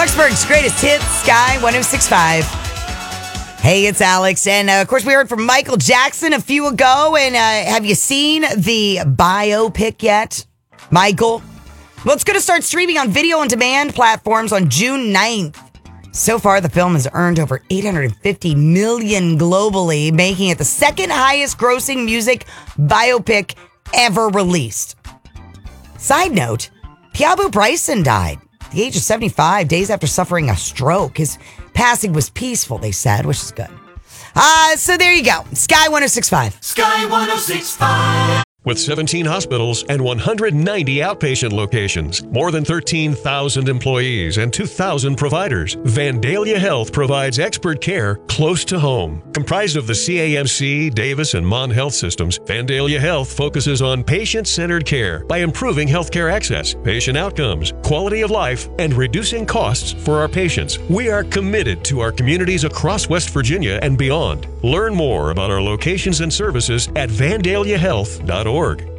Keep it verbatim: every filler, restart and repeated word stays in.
Clarksburg's greatest hits, Sky one oh six point five. Hey, it's Alex. And, uh, of course, we heard from Michael Jackson a few ago. And uh, have you seen the biopic yet, Michael? Well, it's going to start streaming on video on demand platforms on June ninth. So far, the film has earned over eight hundred fifty million dollars globally, making it the second highest grossing music biopic ever released. Side note, Piabu Bryson died at the age of seventy-five, days after suffering a stroke. His passing was peaceful, they said, which is good. Uh, so there you go. Sky one oh six point five. Sky one oh six point five. With seventeen hospitals and one hundred ninety outpatient locations, more than thirteen thousand employees and two thousand providers, Vandalia Health provides expert care close to home. Comprised of the C A M C, Davis, and Mon Health systems, Vandalia Health focuses on patient-centered care by improving healthcare access, patient outcomes, quality of life, and reducing costs for our patients. We are committed to our communities across West Virginia and beyond. Learn more about our locations and services at vandalia health dot org.